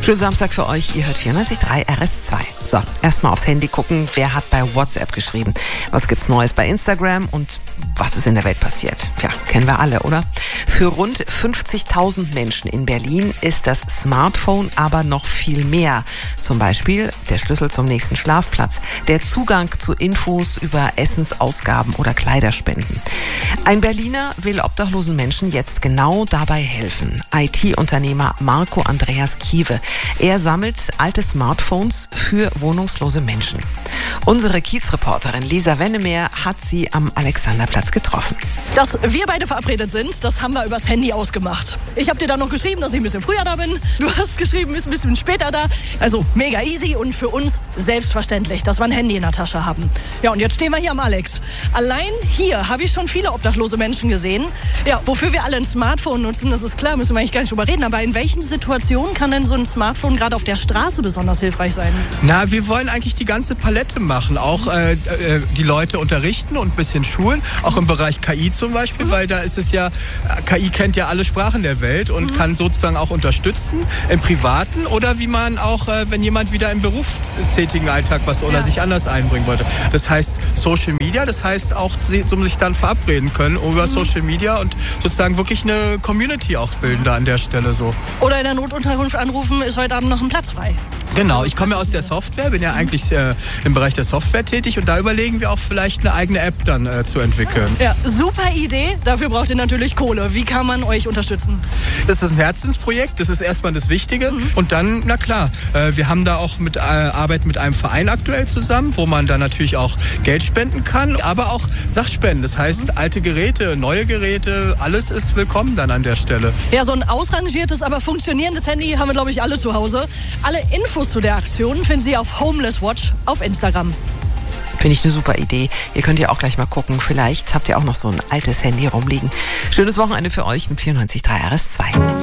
Schönen Samstag für euch. Ihr hört 94.3 RS2. So, erstmal aufs Handy gucken. Wer hat bei WhatsApp geschrieben? Was gibt's Neues bei Instagram und was ist in der Welt passiert? Tja, kennen wir alle, oder? Für rund 50.000 Menschen in Berlin ist das Smartphone aber noch viel mehr. Zum Beispiel der Schlüssel zum nächsten Schlafplatz, der Zugang zu Infos über Essensausgaben oder Kleiderspenden. Ein Berliner will obdachlosen Menschen jetzt genau dabei helfen. IT-Unternehmer Marco Andreas Kiewe. Er sammelt alte Smartphones für wohnungslose Menschen. Unsere Kiezreporterin Lisa Wennemeer hat sie am Alexanderplatz getroffen. Dass wir beide verabredet sind, das haben wir übers Handy ausgemacht. Ich habe dir dann noch geschrieben, dass ich ein bisschen früher da bin. Du hast geschrieben, bist ein bisschen später da. Also mega easy und für uns selbstverständlich, dass wir ein Handy in der Tasche haben. Ja, und jetzt stehen wir hier am Alex. Allein hier habe ich schon viele obdachlose Menschen gesehen. Ja, wofür wir alle ein Smartphone nutzen, das ist klar, müssen wir eigentlich gar nicht drüber reden. Aber in welchen Situationen kann denn so ein Smartphone gerade auf der Straße besonders hilfreich sein? Na, wir wollen eigentlich die ganze Palette machen. Auch die Leute unterrichten und ein bisschen schulen. Auch im Bereich KI zum Beispiel, weil da ist es ja, KI kennt ja alle Sprachen der Welt und kann sozusagen auch unterstützen im Privaten oder wie man auch, wenn jemand wieder im berufstätigen Alltag was oder sich anders einbringen wollte. Das heißt Social Media, das heißt auch, um sich dann verabreden können über Social Media und sozusagen wirklich eine Community auch bilden da an der Stelle so. Oder in der Notunterkunft anrufen, ist heute Abend noch ein Platz frei. Genau, ich komme ja aus der Software, bin ja eigentlich im Bereich der Software tätig und da überlegen wir auch vielleicht eine eigene App dann zu entwickeln. Ja, super Idee. Dafür braucht ihr natürlich Kohle. Wie kann man euch unterstützen? Das ist ein Herzensprojekt, das ist erstmal das Wichtige. Und dann, na klar, wir haben da auch arbeiten mit einem Verein aktuell zusammen, wo man dann natürlich auch Geld spenden kann, aber auch Sachspenden. Das heißt, alte Geräte, neue Geräte, alles ist willkommen dann an der Stelle. Ja, so ein ausrangiertes, aber funktionierendes Handy haben wir, glaube ich, alle zu Hause. Alle Infos zu der Aktion finden Sie auf Homeless Watch auf Instagram. Finde ich eine super Idee. Ihr könnt ja auch gleich mal gucken. Vielleicht habt ihr auch noch so ein altes Handy rumliegen. Schönes Wochenende für euch mit 94.3 RS2.